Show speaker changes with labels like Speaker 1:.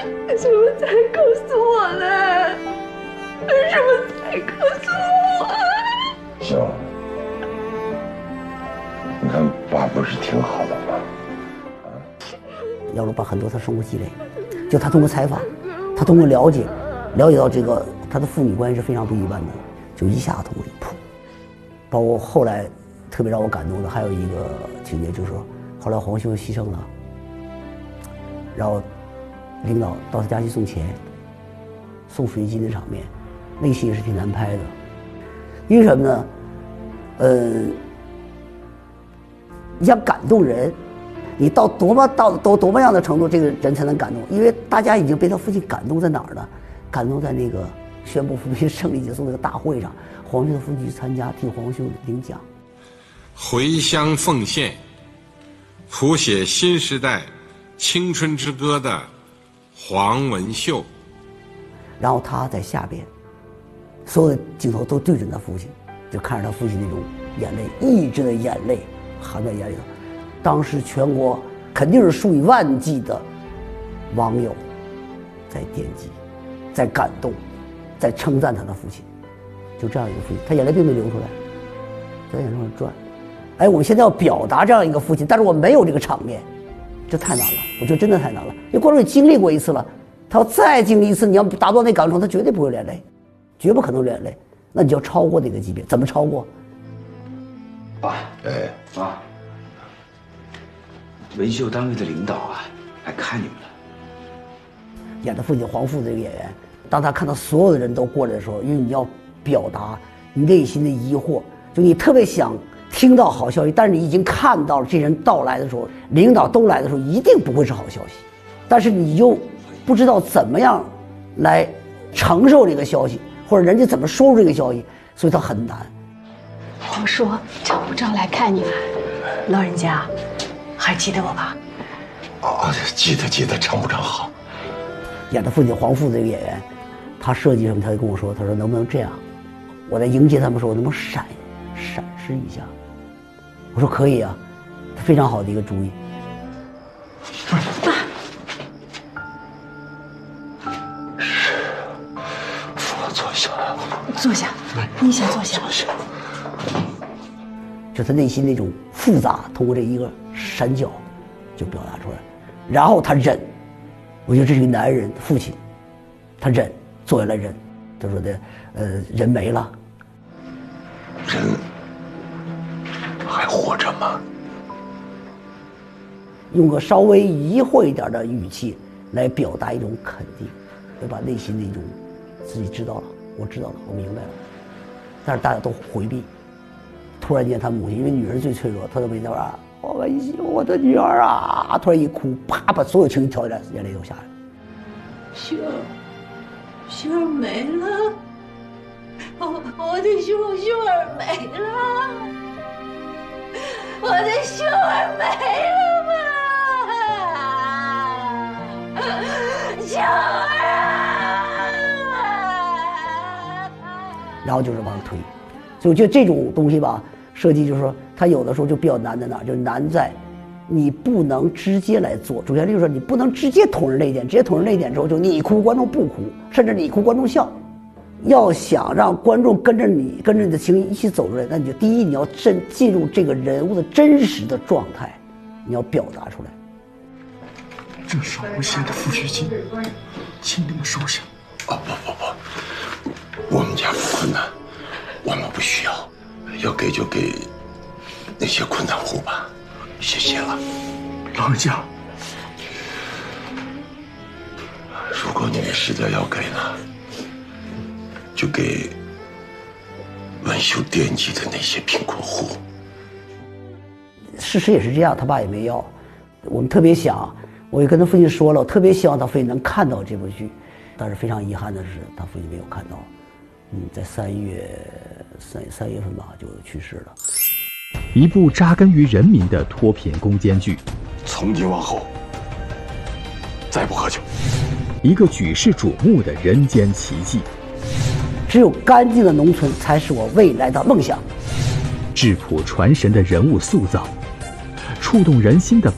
Speaker 1: 为什么才告诉我呢？为什么才告诉我？
Speaker 2: 秀，你看爸不是挺好的吗？
Speaker 3: 姚老把很多他生活积累，就他通过采访，他通过了解到这个他的父女关系是非常不一般的，就一下通过一扑。包括后来特别让我感动的还有一个情节，就是说后来黄修牺牲了，然后领导到他家去送钱，送水晶的场面，那个戏也是挺难拍的。因为什么呢？你想感动人，你到多么样的程度，这个人才能感动？因为大家已经被他父亲感动在哪儿呢？感动在那个宣布扶贫胜利结束那个大会上，黄修的父亲去参加，替黄修领奖。
Speaker 4: 回乡奉献，谱写新时代青春之歌的黄文秀。
Speaker 3: 然后他在下边，所有的镜头都对准他父亲，就看着他父亲那种眼泪，抑制的眼泪含在眼里头。当时全国肯定是数以万计的网友在点击，在感动，在称赞他的父亲。就这样一个父亲，他眼泪并没流出来，在眼睛上转。哎，我们现在要表达这样一个父亲，但是我没有这个场面，这太难了。我觉得真的太难了，因为观众也经历过一次了，他要再经历一次，你要达到那感动，他绝对不会流眼泪，绝不可能流眼泪。那你就要超过这个级别，怎么超过？
Speaker 5: 爸，妈，文秀单位的领导啊，来看你们了。
Speaker 3: 演的父亲黄父这个演员，当他看到所有的人都过来的时候，因为你要表达你内心的疑惑，就你特别想听到好消息，但是你已经看到了这人到来的时候，领导都来的时候，一定不会是好消息，但是你又不知道怎么样来承受这个消息，或者人家怎么说出这个消息，所以他很难。
Speaker 1: 我说常部长来看你们，老人家还记得我吧？
Speaker 2: 记得，常部长好。
Speaker 3: 演的父亲黄父这个演员，他设计什么，他就跟我说，他说能不能这样，我在迎接他们时候，我能不能闪失一下？我说可以啊，非常好的一个主意。
Speaker 1: 爸，
Speaker 2: 坐下。
Speaker 1: 坐下，你先坐下。
Speaker 3: 就他内心那种复杂，通过这一个闪角就表达出来，然后他忍。我觉得这是个男人父亲，他忍，坐下来忍。他说的，人没了，
Speaker 2: 人还活着吗？
Speaker 3: 用个稍微疑惑一点的语气来表达一种肯定，要把内心的一种自己知道了，我知道了，我明白了。但是大家都回避。突然间，他母亲因为女人最脆弱，她都没那玩意儿。我的女儿啊！突然一哭，啪，把所有情绪挑起来，眼泪都下来了。
Speaker 1: 秀儿没了，我的秀儿没了，我的秀儿没了吗？秀儿啊！
Speaker 3: 然后就是往上推，所以我觉得这种东西吧。设计就是说，它有的时候就比较难在哪儿，就难在你不能直接来做。主旋律就是说，你不能直接捅人泪点，直接捅人泪点之后，就你哭观众不哭，甚至你哭观众笑。要想让观众跟着你的情绪一起走出来，那你就第一，你要进入这个人物的真实的状态，你要表达出来。
Speaker 6: 这是我们献的抚恤金，请你们收下。
Speaker 2: 不，我们家不困难，我们不需要。要给就给那些困难户吧，谢谢了。
Speaker 6: 老人家，
Speaker 2: 如果你们实在要给呢，就给文秀惦记的那些贫困户。
Speaker 3: 事实也是这样，他爸也没要。我们特别想，我也跟他父亲说了，我特别希望他父亲能看到这部剧，但是非常遗憾的是，他父亲没有看到。在3月份吧，就去世了。
Speaker 7: 一部扎根于人民的脱贫攻坚剧，
Speaker 6: 从今往后，再不喝酒。
Speaker 7: 一个举世瞩目的人间奇迹。
Speaker 3: 只有干净的农村才是我未来的梦想。
Speaker 7: 质朴传神的人物塑造，触动人心的